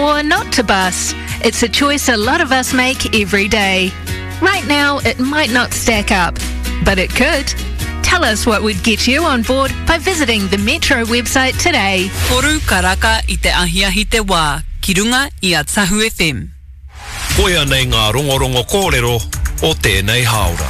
or not to bus. It's a choice a lot of us make every day. Right now, it might not stack up, but it could. Tell us what would get you on board by visiting the Metro website today. Toru karaka I te ahiahi te wā, ki runga I a Tahu FM. Koia nei ngā rongorongo kōrero o tēnei haora.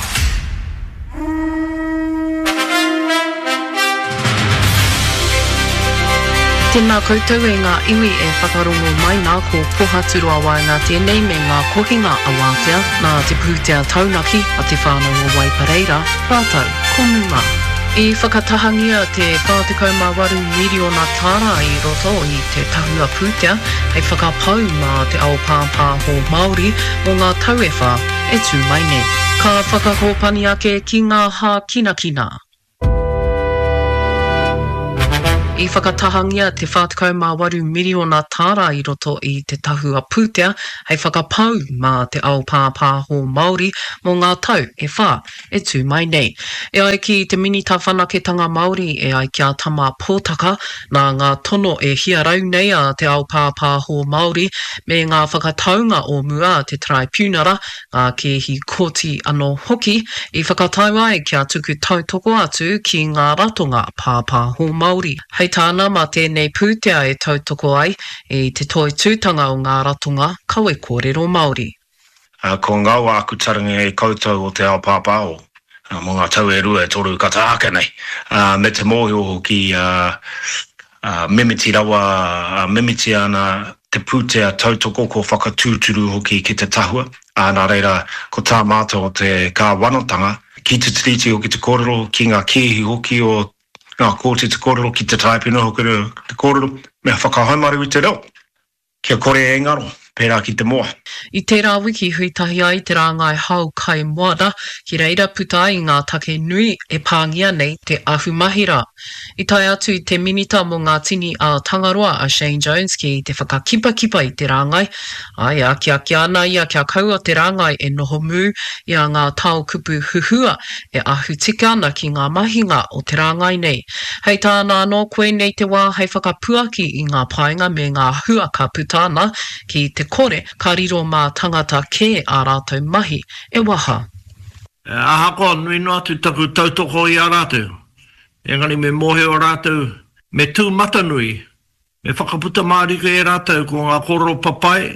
Tēnā koutou e ngā iwi e whakarongo mai nā ko pohaturua wai ngā tēnei me ngā kohinga a wātea nā te pūtea taunaki a te whānau o Waipareira, rātau, konunga. I whakatahangia te 48 miliona tāra I roto I te tahua pūtea hei whakapau mā te ao pāpā ho Māori mō ngā tauewha e tū mai nei. Ka whakakopani ake ki ngā hā kinakina. I whakatahangia te 48 miliona tāra I roto I te tahua pūtea hei whakapau mā te ao pāpā ho Māori mō ngā tau e whā e tū mai nei. E ai ki te minita whanaketanga Māori e ai kia tama pōtaka nā ngā tono e hiarau nei a te ao pāpā ho Māori me ngā whakataunga o mua te traipūnara ngā kehi koti anō hoki I whakatau ai kia tuku tautoko atu ki ngā ratonga pāpā ho Māori. Hei tāna mā tēnei pūtea e tautoko ai I te toi tūtanga o ngā ratonga kawe kōrero Māori. Ko ngau aku taringa e koutou o te ao pāpāo. Mō ngā tau e rua e toru kataake nei. Me te mōhio ki mimiti rawa, mimiti ana te pūtea tautoko ko whakatūturu hoki ki te tahua. Nā reira, ko tā mātou o te kā wanotanga. Ki te tiriti o ki te kōrero, ki ngā kīhi hoki o ko te kōrero ki te taipina hoki te kōrero, mea whakahaumari I te reo. Kia kore e ngaro, pērā ki te moa. I tērā wiki huitahi ai te rāngai hau kai moana, ki reira puta I ngā take nui e pāngia nei te ahumahira. I tai atu I te minita mō ngā tini a Tangaroa a Shane Jones ki te whakakipa I te rāngai. Ai a kia ana ia kia kaua te rāngai e noho mū I a ngā tau kupu huhua e ahu tika ana ki ngā mahinga o te rāngai nei. Hei tāna anō koe nei te wā hei whakapuaki I ngā painga me ngā huaka putana ki te kore ka riro mā tangata kē a rātou mahi e waha. Aha ko nui no atu taku tautoko I a rātou. Engari me mohe o rātou, me tū mata nui, me whakaputa mārika e rātou ko ngā koro papai,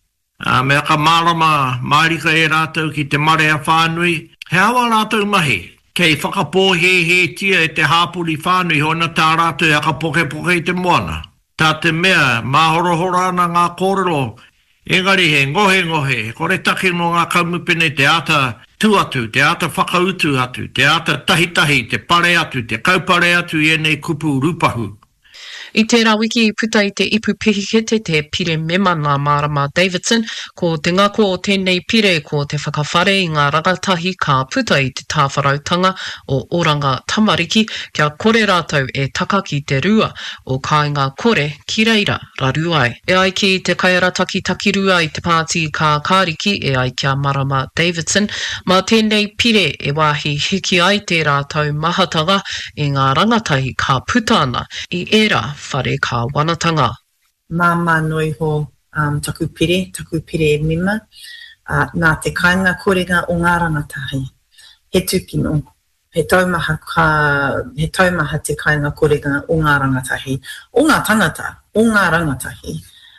me aka mārama mārika e rātou ki te mare a whānui, he awa rātou mahi, kei whakapōhe he tia e te hāpuri whānui hona tā rātou e aka poke I te moana. Tā te mea, māhorohora ana ngā kōrero, engari he ngohe, kore take no ngā kaumupene te ata tuatu, te ata whakautu atu, te ata tahitahi, te pare atu, te kaupare atu I nei kupu rupahu. I tērā wiki I puta I te ipu pihikete te pire mema ngā Marama Davidson, ko te ngako o tēnei pire ko te whakawhare I ngā rangatahi ka puta I te tāwharautanga o Oranga Tamariki, kia kore rātou e taka ki te rua o kāinga kore ki reira raruai. E ai ki te kaiarataki takirua I te pāti ka kāriki e ai kia Marama Davidson, mā tēnei pire e wāhi hiki ai te rātou mahatanga I ngā rangatahi ka puta ana I era whare ka wanatanga. Māma noi ho taku pire mima, nā te kāinga kōrenga o ngā rangatahi. He tūkino, he taumaha te kāinga kōrenga o ngā rangatahi, o ngā tangata, o ngā rangatahi.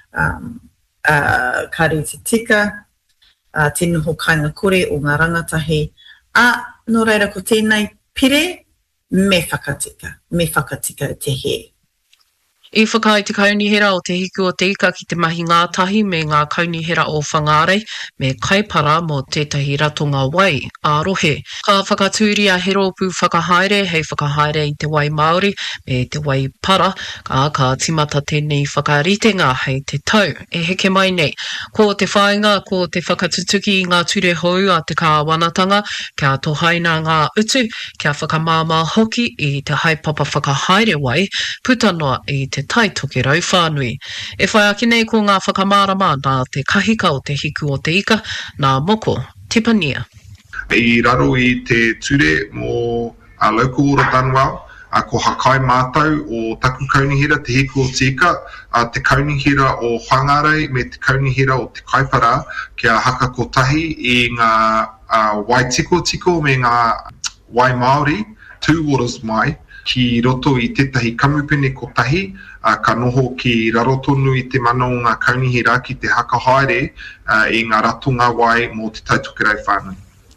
Ka re te tika, te noho kāinga kore o ngā rangatahi, no reira ko tēnei pire, me whakatika te he. I whakai te kaunihera o te hiku o te ika ki te mahi ngātahi me ngā kaunihera o whangarei me kaipara mō tētahi ratonga wai, ārohe. Ka whakatūria he rōpū whakahaere hei whakahaere I te wai Māori me te wai para, ka timata tēnei whakaritenga hei te tau. E heke mai nei, ko te whainga, ko te whakatutuki I ngā ture hou a te kāwanatanga, kia tohaina ngā utu, kia whakamāmā hoki I te haipapa whakahaere wai, putanoa I te tai toke rau whānui. E whai aki nei ko ngā whakamārama nā te kahika o te hiku o te ika, nā moko, tipania. I raro I te ture mō a lauku ora tanwao, ko hakai mātou o taku kaunihira te hiku o tika, te kaunihira o Whangarei me te kaunihira o te Kaipara kia haka kotahi I ngā wai tiko me ngā wai Māori, Two Waters mai, ki roto I tetahi kamupene kotahi, ka noho ki rarotonu I te mana o ngā kaunihira ki te haka haere I ngā ratonga wai mō te tautukerau whānui.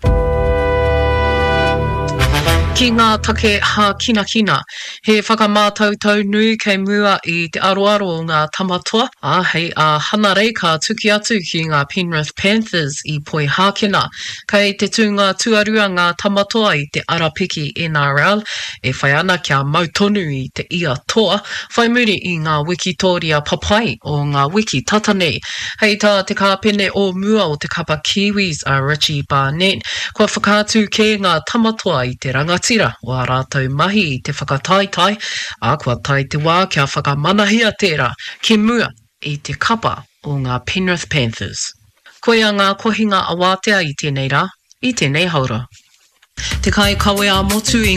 Ki ngā take ha kina, he whakamātautau nui kei mua I te aroaro o ngā tamatoa, hei hana rei ka tuki atu ki ngā Penrith Panthers I poi hākena, kei te tūnga tuarua ngā tamatoa I te arapiki NRL, e whai ana kia mautonu I te ia toa, whai muri I ngā wikitoria papai o ngā wiki tatanei, hei tā te kāpene o mua o te kapa Kiwis a Richie Barnett, kua whakātu ke ngā tamatoa I te rangatira o a rātou mahi I te whakataitai, a kua tai te wā kia whakamanahia tērā ki mua I te kapa o ngā Penrith Panthers. Koia ngā kohinga awātea I tēnei rā, I tēnei haura. Te kai kawe a motu I